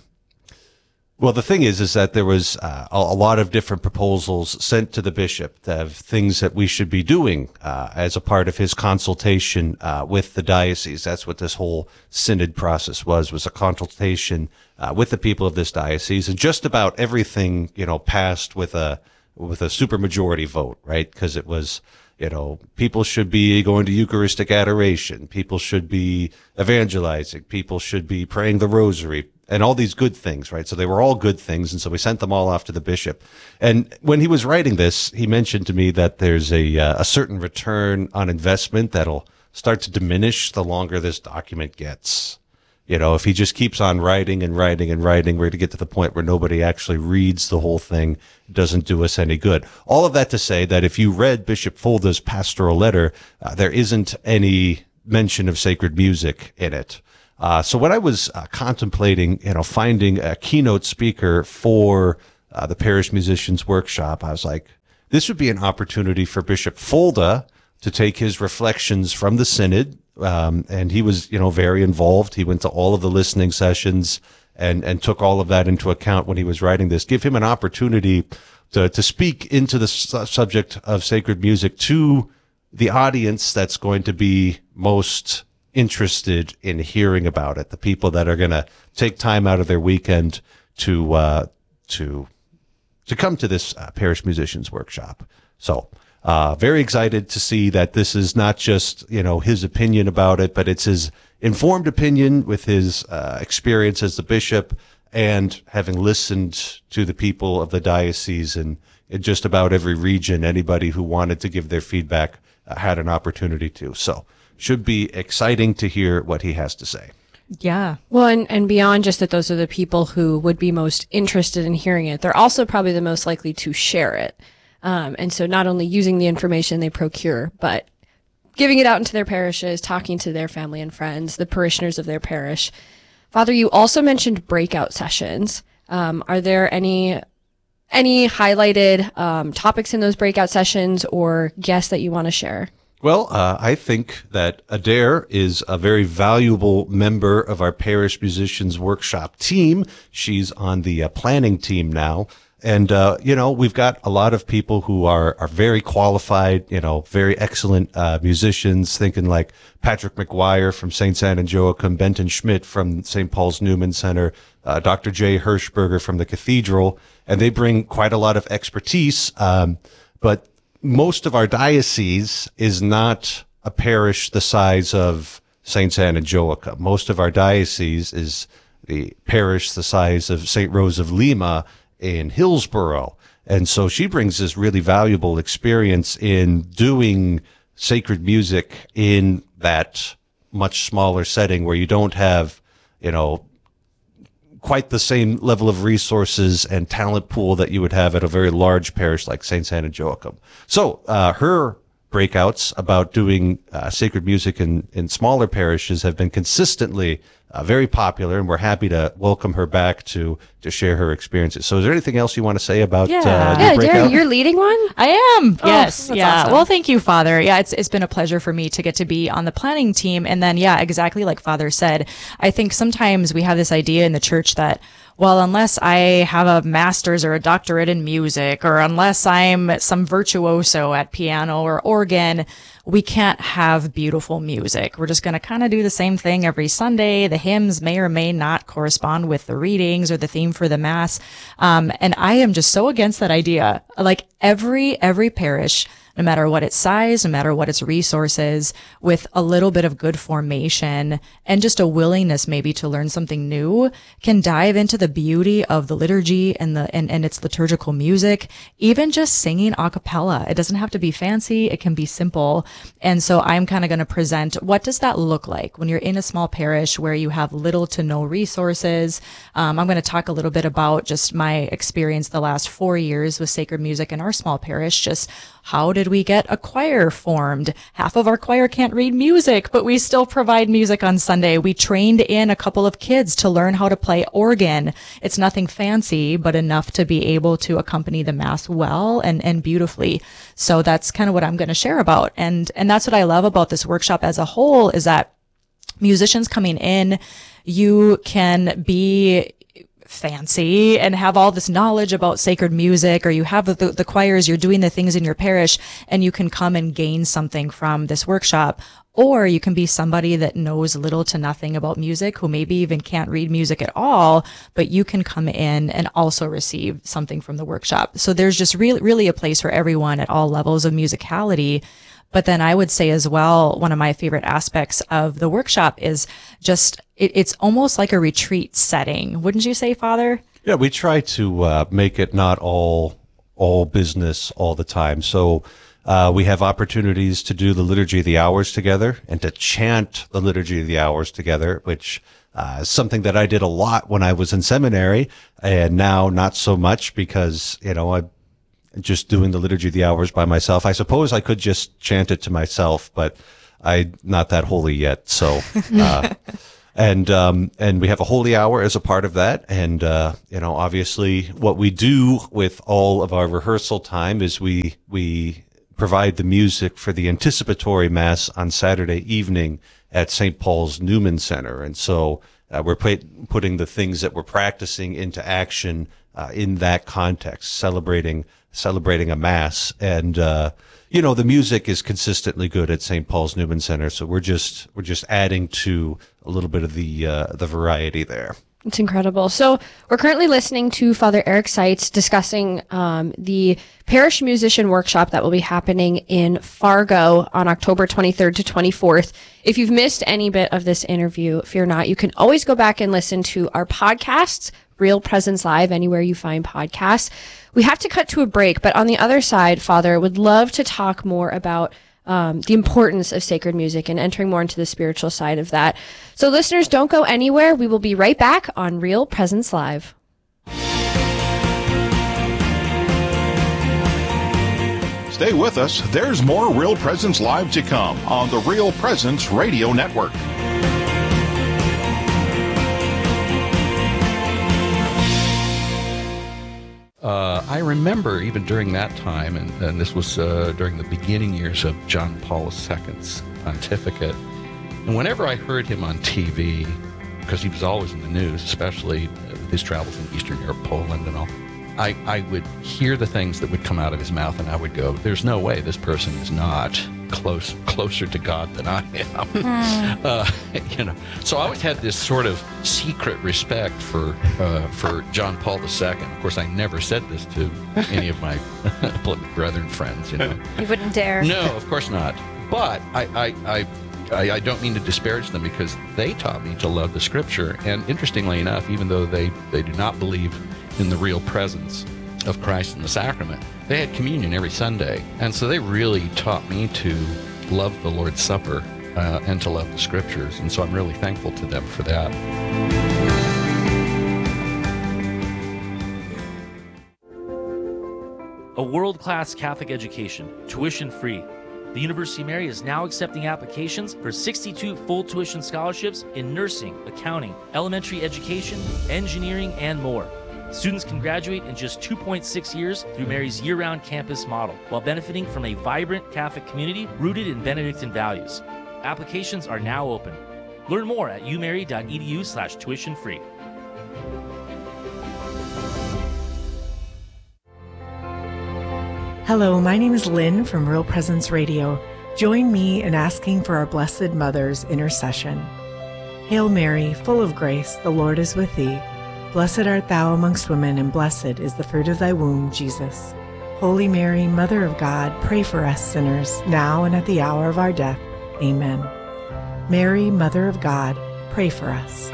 Well, the thing is, is that there was uh, a, a lot of different proposals sent to the bishop of things that we should be doing uh, as a part of his consultation uh, with the diocese. That's what this whole synod process was, was a consultation uh, with the people of this diocese, and just about everything, you know, passed with a with a supermajority vote, right? Because it was, you know, people should be going to Eucharistic adoration, people should be evangelizing, people should be praying the rosary, and all these good things, right? So they were all good things, and so we sent them all off to the bishop. And when he was writing this, he mentioned to me that there's a uh, a certain return on investment that'll start to diminish the longer this document gets. You know, if he just keeps on writing and writing and writing, we're going to get to the point where nobody actually reads the whole thing. It doesn't do us any good. All of that to say that if you read Bishop Fulda's pastoral letter, uh, there isn't any mention of sacred music in it. Uh, so when I was uh, contemplating, you know, finding a keynote speaker for uh, the Parish Musicians Workshop, I was like, this would be an opportunity for Bishop Fulda to take his reflections from the synod. Um, and he was, you know, very involved. He went to all of the listening sessions and, and took all of that into account when he was writing this. Give him an opportunity to, to speak into the su- subject of sacred music to the audience that's going to be most interested in hearing about it. The people that are going to take time out of their weekend to, uh, to, to come to this uh, Parish Musicians Workshop. So, Uh, very excited to see that this is not just, you know, his opinion about it, but it's his informed opinion with his uh, experience as the bishop and having listened to the people of the diocese and in just about every region. Anybody who wanted to give their feedback uh, had an opportunity to. So should be exciting to hear what he has to say. Yeah. Well, and, and beyond just that, those are the people who would be most interested in hearing it. They're also probably the most likely to share it. Um, and so not only using the information they procure, but giving it out into their parishes, talking to their family and friends, the parishioners of their parish. Father, you also mentioned breakout sessions. Um, are there any any highlighted um, topics in those breakout sessions or guests that you want to share? Well, uh, I think that Adair is a very valuable member of our Parish Musicians Workshop team. She's on the uh, planning team now. And, uh, you know, we've got a lot of people who are, are very qualified, you know, very excellent, uh, musicians, thinking like Patrick McGuire from Saint Anne and Joachim, Benton Schmidt from Saint Paul's Newman Center, uh, Doctor Jay Hirschberger from the Cathedral, and they bring quite a lot of expertise. Um, but most of our diocese is not a parish the size of Saint Anne and Joachim. Most of our diocese is the parish the size of Saint Rose of Lima in Hillsborough. And so she brings this really valuable experience in doing sacred music in that much smaller setting where you don't have, you know, quite the same level of resources and talent pool that you would have at a very large parish like Saint Anne and Joachim. So uh, her breakouts about doing uh, sacred music in, in smaller parishes have been consistently Uh, very popular, and we're happy to welcome her back to to share her experiences. So is there anything else you want to say about yeah. uh, yeah, your breakout? Darren, you're leading one? I am. Oh, yes. that's Yeah. awesome. Well, thank you, Father. Yeah, it's it's been a pleasure for me to get to be on the planning team. And then, yeah, exactly like Father said, I think sometimes we have this idea in the church that, well, unless I have a master's or a doctorate in music, or unless I'm some virtuoso at piano or organ, we can't have beautiful music. We're just going to kind of do the same thing every Sunday. The hymns may or may not correspond with the readings or the theme for the Mass. Um, and I am just so against that idea. Like every, every parish, no matter what its size, no matter what its resources, with a little bit of good formation and just a willingness maybe to learn something new, can dive into the beauty of the liturgy and the and, and its liturgical music, even just singing a cappella. It doesn't have to be fancy, it can be simple. And so I'm kind of going to present, what does that look like when you're in a small parish where you have little to no resources? Um, I'm going to talk a little bit about just my experience the last four years with sacred music in our small parish, just how did we get a choir formed? Half of our choir can't read music, but we still provide music on Sunday. We trained in a couple of kids to learn how to play organ. It's nothing fancy, but enough to be able to accompany the Mass well and, and beautifully. So that's kind of what I'm going to share about. And, and that's what I love about this workshop as a whole, is that musicians coming in, you can be fancy and have all this knowledge about sacred music, or you have the, the choirs, you're doing the things in your parish, and you can come and gain something from this workshop. Or you can be somebody that knows little to nothing about music, who maybe even can't read music at all, but you can come in and also receive something from the workshop. So there's just really, really a place for everyone at all levels of musicality. But then I would say as well, one of my favorite aspects of the workshop is just, it, it's almost like a retreat setting. Wouldn't you say, Father? Yeah, we try to uh, make it not all all business all the time. So Uh, we have opportunities to do the Liturgy of the Hours together and to chant the Liturgy of the Hours together, which uh, is something that I did a lot when I was in seminary, and now not so much because, you know, I'm just doing the Liturgy of the Hours by myself. I suppose I could just chant it to myself, but I'm not that holy yet. So, uh, and, um, and we have a holy hour as a part of that. And, uh, you know, obviously what we do with all of our rehearsal time is we, we, provide the music for the anticipatory Mass on Saturday evening at Saint Paul's Newman Center. And so uh, we're put, putting the things that we're practicing into action uh, in that context, celebrating celebrating a Mass. And, uh, you know, the music is consistently good at Saint Paul's Newman Center. So we're just we're just adding to a little bit of the uh, the variety there. It's incredible. So we're currently listening to Father Eric Seitz discussing um, the parish musician workshop that will be happening in Fargo on October twenty-third to twenty-fourth. If you've missed any bit of this interview, fear not. You can always go back and listen to our podcasts, Real Presence Live, anywhere you find podcasts. We have to cut to a break, but on the other side, Father, would love to talk more about Um, the importance of sacred music and entering more into the spiritual side of that. So listeners, don't go anywhere. We will be right back on Real Presence Live. Stay with us. There's more Real Presence Live to come on the Real Presence Radio Network. Uh, I remember even during that time, and, and this was uh, during the beginning years of John Paul the Second's pontificate, and whenever I heard him on T V, because he was always in the news, especially with his travels in Eastern Europe, Poland and all, I, I would hear the things that would come out of his mouth, and I would go, there's no way this person is not close closer to God than I am. Mm. Uh, you know, so I always had this sort of secret respect for uh, for John Paul the Second. Of course, I never said this to any of my brethren friends. You know, you wouldn't dare. No, of course not. But I, I, I, I, I don't mean to disparage them because they taught me to love the Scripture. And interestingly enough, even though they, they do not believe in the real presence of Christ in the sacrament, they had communion every Sunday. And so they really taught me to love the Lord's Supper uh, and to love the Scriptures. And so I'm really thankful to them for that. A world-class Catholic education, tuition-free. The University of Mary is now accepting applications for sixty-two full tuition scholarships in nursing, accounting, elementary education, engineering, and more. Students can graduate in just two point six years through Mary's year-round campus model, while benefiting from a vibrant Catholic community rooted in Benedictine values. Applications are now open. Learn more at umary.edu slash tuition free. Hello, my name is Lynn from Real Presence Radio. Join me in asking for our Blessed Mother's intercession. Hail Mary, full of grace, the Lord is with thee. Blessed art thou amongst women, and blessed is the fruit of thy womb, Jesus. Holy Mary, Mother of God, pray for us sinners, now and at the hour of our death. Amen. Mary, Mother of God, pray for us.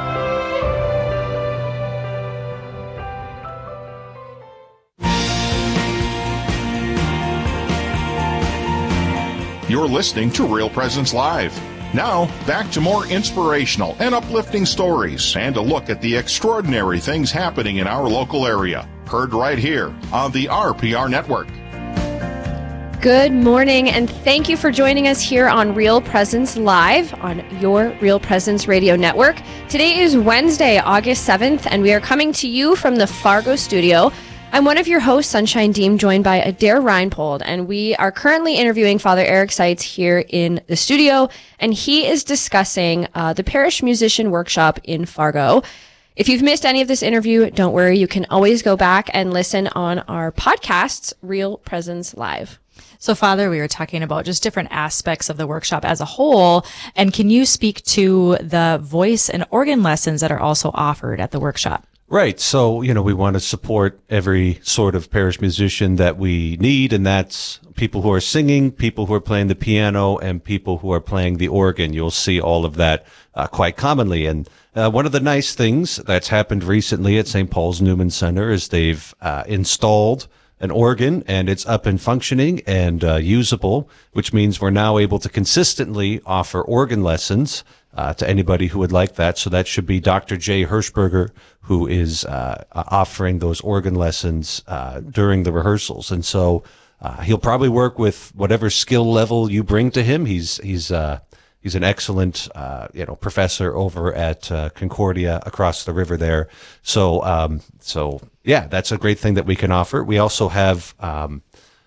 You're listening to Real Presence Live. Now, back to more inspirational and uplifting stories and a look at the extraordinary things happening in our local area. Heard right here on the R P R Network. Good morning, and thank you for joining us here on Real Presence Live on your Real Presence Radio Network. Today is Wednesday, August seventh, and we are coming to you from the Fargo studio. I'm one of your hosts, Sunshine Deem, joined by Adair Reinpold, and we are currently interviewing Father Eric Seitz here in the studio, and he is discussing uh, the Parish Musician Workshop in Fargo. If you've missed any of this interview, don't worry, you can always go back and listen on our podcasts, Real Presence Live. So, Father, we were talking about just different aspects of the workshop as a whole, and can you speak to the voice and organ lessons that are also offered at the workshop? Right. So, you know, we want to support every sort of parish musician that we need, and that's people who are singing, people who are playing the piano, and people who are playing the organ. You'll see all of that uh, quite commonly. And uh, one of the nice things that's happened recently at Saint Paul's Newman Center is they've uh, installed an organ, and it's up and functioning and uh, usable, which means we're now able to consistently offer organ lessons uh, to anybody who would like that. So that should be Doctor Jay Hirschberger, who is uh, offering those organ lessons uh, during the rehearsals. And so uh, he'll probably work with whatever skill level you bring to him. He's he's uh, he's an excellent uh, you know professor over at uh, Concordia across the river there. So um, so yeah, that's a great thing that we can offer. We also have um,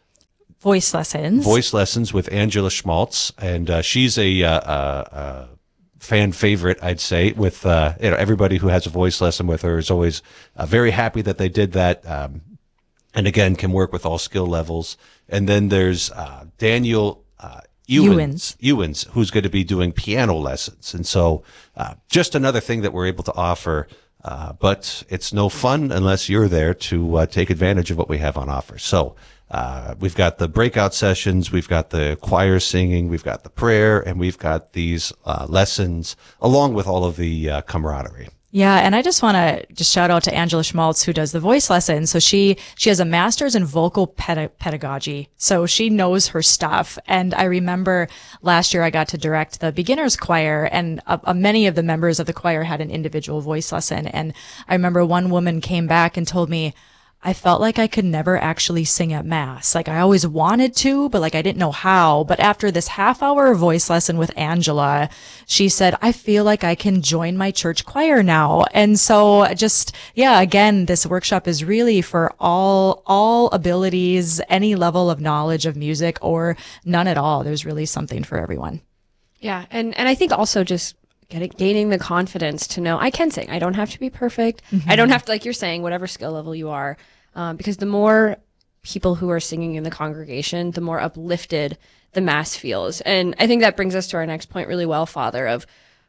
voice lessons. Voice lessons with Angela Schmaltz, and uh, she's a, uh, uh, uh, fan favorite, I'd say. With uh, you know, everybody who has a voice lesson with her is always uh, very happy that they did that. Um, and again, can work with all skill levels. And then there's uh, Daniel uh, Ewens, Ewens, who's going to be doing piano lessons. And so, uh, just another thing that we're able to offer. Uh, but it's no fun unless you're there to uh, take advantage of what we have on offer. So uh, we've got the breakout sessions, we've got the choir singing, we've got the prayer, and we've got these uh, lessons along with all of the uh, camaraderie. Yeah, and I just want to just shout out to Angela Schmaltz, who does the voice lessons. So she she has a master's in vocal ped- pedagogy, so she knows her stuff. And I remember last year I got to direct the beginners choir, and uh, uh, many of the members of the choir had an individual voice lesson. And I remember one woman came back and told me, I felt like I could never actually sing at Mass. Like I always wanted to, but like I didn't know how. But after this half hour voice lesson with Angela, she said, I feel like I can join my church choir now. And so just, yeah, again, this workshop is really for all, all abilities, any level of knowledge of music or none at all. There's really something for everyone. Yeah. And, and I think also just Getting, gaining the confidence to know I can sing. I don't have to be perfect. Mm-hmm. I don't have to, like you're saying, whatever skill level you are. Um, because the more people who are singing in the congregation, the more uplifted the Mass feels. And I think that brings us to our next point really well, Father, of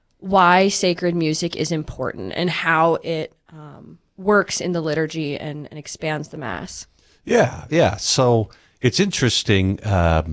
why sacred music is important and how it um, works in the liturgy and, and expands the Mass. Yeah, yeah. So it's interesting um,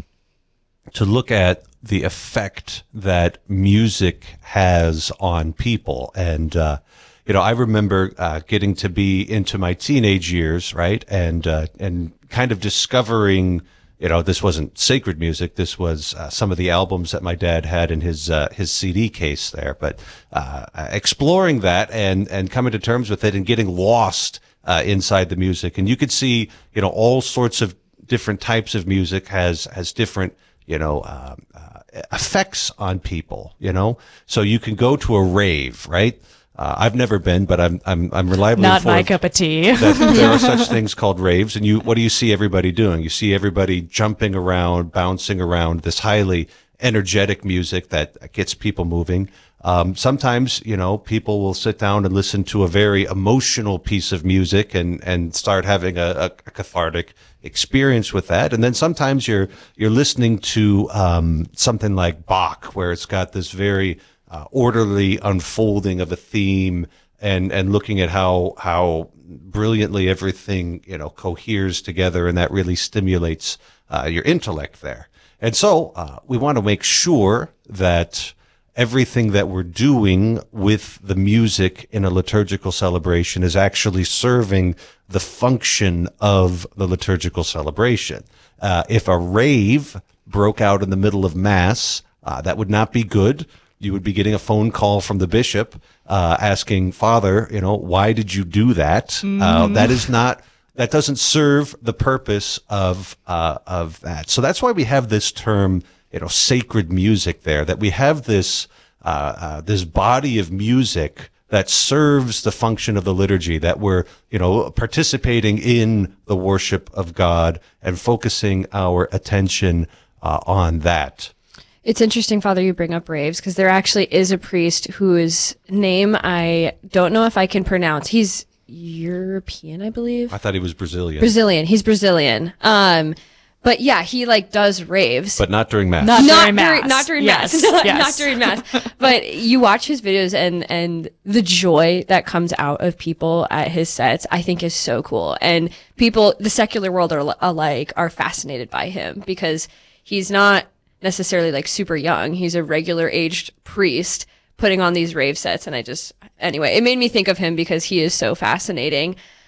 to look at the effect that music has on people. And, uh, you know, I remember uh, getting to be into my teenage years, right? And, uh, and kind of discovering, you know, this wasn't sacred music. This was uh, some of the albums that my dad had in his, uh, his C D case there. But uh, exploring that and, and coming to terms with it and getting lost uh, inside the music. And you could see, you know, all sorts of different types of music has, has different, you know, um, uh, effects on people, you know, so you can go to a rave, right? Uh, I've never been, but I'm, I'm, I'm reliably not my informed cup of tea. that there are such things called raves. And you, what do you see everybody doing? You see everybody jumping around, bouncing around, this highly energetic music that gets people moving. Um, sometimes, you know, people will sit down and listen to a very emotional piece of music and, and start having a, a cathartic experience with that. And then sometimes you're, you're listening to, um, something like Bach, where it's got this very, uh, orderly unfolding of a theme and, and looking at how, how brilliantly everything, you know, coheres together. And that really stimulates, uh, your intellect there. And so, uh, we want to make sure that everything that we're doing with the music in a liturgical celebration is actually serving the function of the liturgical celebration. Uh, if a rave broke out in the middle of Mass, uh, that would not be good. You would be getting a phone call from the bishop uh, asking, Father, you know, why did you do that? Mm-hmm. Uh, that is not, that doesn't serve the purpose of uh, of that. So that's why we have this term, you know, sacred music there, that we have this uh, uh, this body of music that serves the function of the liturgy, that we're, you know, participating in the worship of God and focusing our attention uh, on that. It's interesting, Father, you bring up raves, because there actually is a priest whose name I don't know if I can pronounce. He's European, I believe. I thought he was Brazilian. Brazilian. He's Brazilian. Um, but yeah, he like does raves. But not during Mass. Not, not during Mass. Mass. Not during yes. Mass. Not, yes. not during Mass. But you watch his videos and, and the joy that comes out of people at his sets, I think is so cool. And people, the secular world are alike, are fascinated by him because he's not necessarily like super young. He's a regular aged priest putting on these rave sets. And I just, anyway, it made me think of him because he is so fascinating.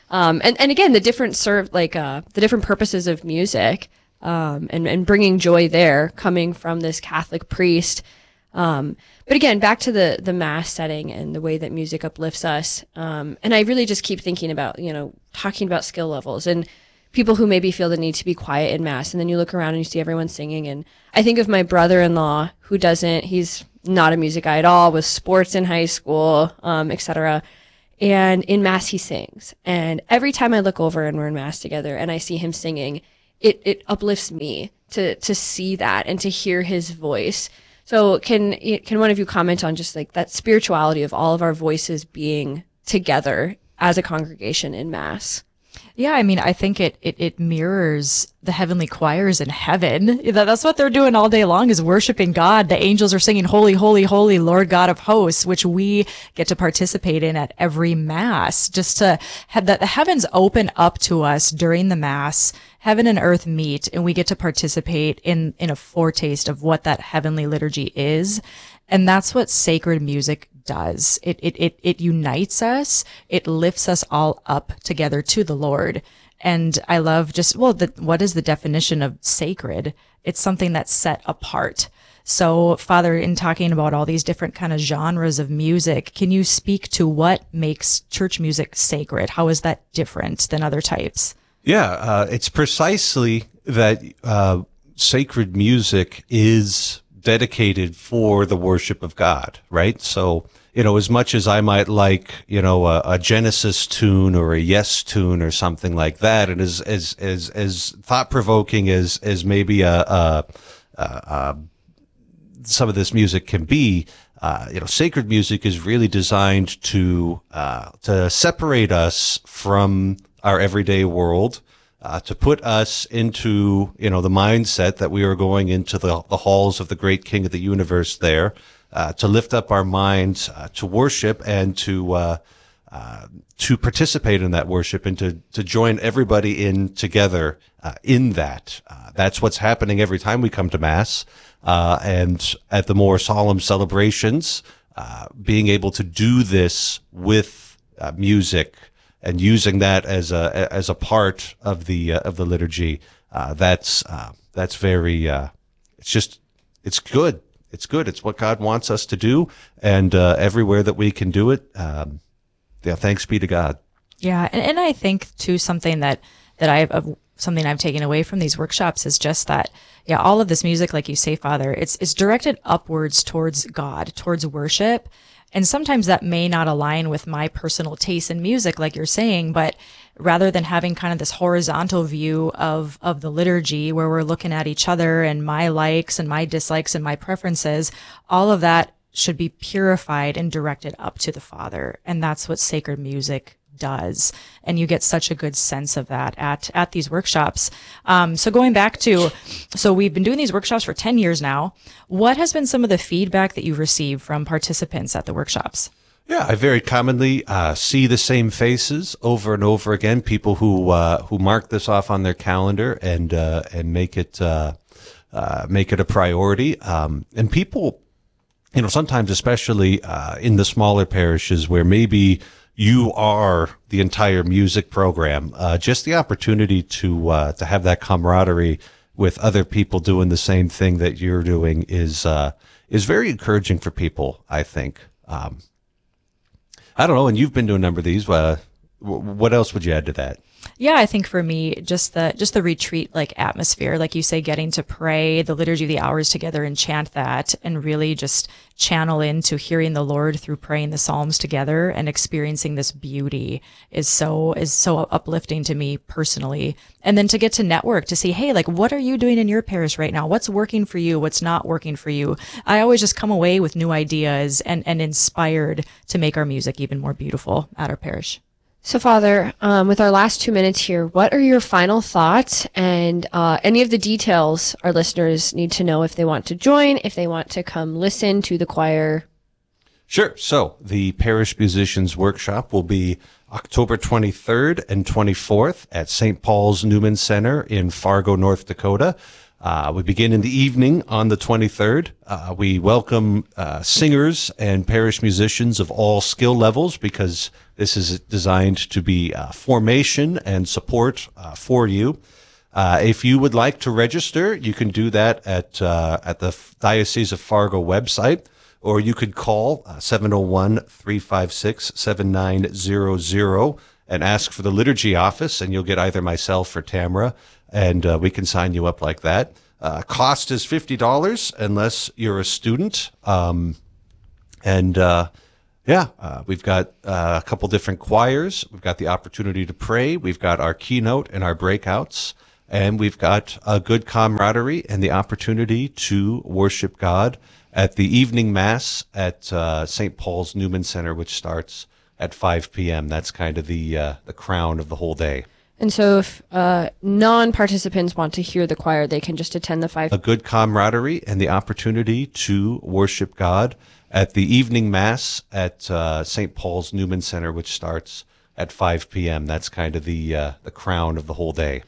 Um, and, and again, the different serve, like, uh, the different purposes of music, um, and, and bringing joy there coming from this Catholic priest. Um, but again, back to the, the mass setting and the way that music uplifts us. Um, and I really just keep thinking about, you know, talking about skill levels and people who maybe feel the need to be quiet in mass. And then you look around and you see everyone singing. And I think of my brother-in-law who doesn't, he's not a music guy at all, was sports in high school, um, et cetera. And in mass, he sings. And every time I look over and we're in mass together and I see him singing, it, it uplifts me to, to see that and to hear his voice. So can, can one of you comment on just like that spirituality of all of our voices being together as a congregation in mass? Yeah, I mean, I think it, it, it mirrors the heavenly choirs in heaven. That's what they're doing all day long, is worshiping God. The angels are singing, holy, holy, holy, Lord God of hosts, which we get to participate in at every mass, just to have that the heavens open up to us during the mass. Heaven and earth meet, and we get to participate in, in a foretaste of what that heavenly liturgy is. And that's what sacred music does. It, it, it, it unites us. It lifts us all up together to the Lord. And I love just, well, the, what is the definition of sacred? It's something that's set apart. So, Father, in talking about all these different kind of genres of music, can you speak to what makes church music sacred? How is that different than other types? Yeah, uh, it's precisely that uh, sacred music is dedicated for the worship of God, right? So, you know, as much as I might like, you know, a, a Genesis tune or a Yes tune or something like that, and as as as as thought provoking as as maybe a, a, a, a some of this music can be, uh, you know, sacred music is really designed to uh, to separate us from our everyday world, uh, to put us into, you know, the mindset that we are going into the, the halls of the great King of the universe there, uh, to lift up our minds, uh, to worship and to, uh, uh, to participate in that worship and to, to join everybody in together, uh, in that. Uh, that's what's happening every time we come to Mass. Uh, and at the more solemn celebrations, uh, being able to do this with, uh, music, and using that as a as a part of the uh, of the liturgy, uh, that's uh, that's very uh, it's just it's good. It's good. It's what God wants us to do, and uh, everywhere that we can do it, um, yeah, thanks be to God. Yeah, and, and I think too something that that I've uh, something I've taken away from these workshops is just that, yeah, all of this music, like you say, Father, it's it's directed upwards towards God, towards worship. And sometimes that may not align with my personal taste in music, like you're saying, but rather than having kind of this horizontal view of, of the liturgy where we're looking at each other and my likes and my dislikes and my preferences, all of that should be purified and directed up to the Father. And that's what sacred music does. And you get such a good sense of that at, at these workshops. Um, so going back to, so we've been doing these workshops for ten years now. What has been some of the feedback that you've received from participants at the workshops? Yeah, I very commonly uh, see the same faces over and over again. People who uh, who mark this off on their calendar and uh, and make it uh, uh, make it a priority. Um, and people, you know, sometimes, especially uh, in the smaller parishes where maybe you are the entire music program, uh, just the opportunity to uh, to have that camaraderie with other people doing the same thing that you're doing is uh, is very encouraging for people, I think. Um, I don't know, and you've been to a number of these. Uh, what else would you add to that? Yeah, I think for me, just the just the retreat like atmosphere, like you say, getting to pray the Liturgy of the Hours together and chant that, and really just channel into hearing the Lord through praying the Psalms together and experiencing this beauty is so is so uplifting to me personally. And then to get to network to see, hey, like, what are you doing in your parish right now? What's working for you? What's not working for you? I always just come away with new ideas and and inspired to make our music even more beautiful at our parish. So, Father, um, with our last two minutes here, what are your final thoughts and uh, any of the details our listeners need to know if they want to join, if they want to come listen to the choir? Sure. So the Parish Musicians Workshop will be October twenty-third and twenty-fourth at Saint Paul's Newman Center in Fargo, North Dakota. Uh, we begin in the evening on the twenty-third. Uh, we welcome uh, singers and parish musicians of all skill levels because this is designed to be uh, formation and support uh, for you. Uh, if you would like to register, you can do that at uh, at the Diocese of Fargo website, or you could call uh, seven oh one, three five six, seven nine zero zero and ask for the liturgy office, and you'll get either myself or Tamara, and uh, we can sign you up like that. Uh, cost is fifty dollars unless you're a student. Um, and uh, yeah, uh, we've got uh, a couple different choirs. We've got the opportunity to pray. We've got our keynote and our breakouts. And we've got a good camaraderie and the opportunity to worship God at the evening mass at uh, Saint Paul's Newman Center, which starts at five p.m. That's kind of the uh, the crown of the whole day. And so if uh, non-participants want to hear the choir, they can just attend the five... A good camaraderie and the opportunity to worship God at the evening mass at uh, Saint Paul's Newman Center, which starts at five p.m. That's kind of the uh, the crown of the whole day.